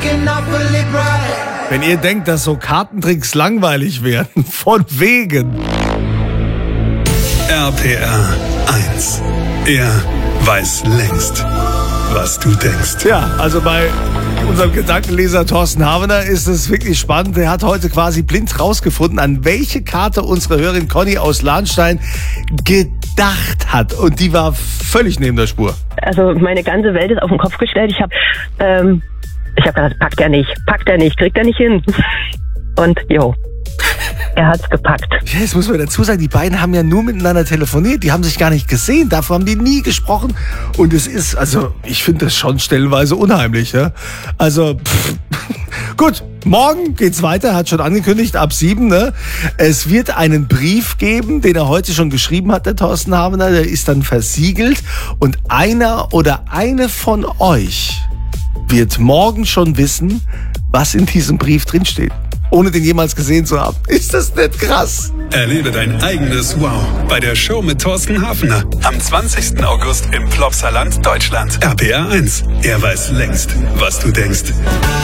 Wenn ihr denkt, dass so Kartentricks langweilig werden, von wegen. RPR 1. Er weiß längst, was du denkst. Ja, also bei unserem Gedankenleser Thorsten Havener ist es wirklich spannend. Er hat heute quasi blind rausgefunden, an welche Karte unsere Hörerin Conny aus Lahnstein gedacht hat. Und die war völlig neben der Spur. Also meine ganze Welt ist auf den Kopf gestellt. Ich habe gedacht, packt er nicht, kriegt er nicht hin. Und er hat's gepackt. Ja, jetzt muss man dazu sagen, die beiden haben ja nur miteinander telefoniert, die haben sich gar nicht gesehen, davor haben die nie gesprochen. Und es ist, also ich finde das schon stellenweise unheimlich. Ja? Also, gut, morgen geht's weiter, er hat schon angekündigt, ab 7. Ne? Es wird einen Brief geben, den er heute schon geschrieben hat, der Thorsten Havener, der ist dann versiegelt. Und einer oder eine von euch wird morgen schon wissen, was in diesem Brief drinsteht, ohne den jemals gesehen zu haben. Ist das nicht krass? Erlebe dein eigenes Wow bei der Show mit Thorsten Havener am 20. August im Plopsaland, Deutschland. RPR 1. Er weiß längst, was du denkst.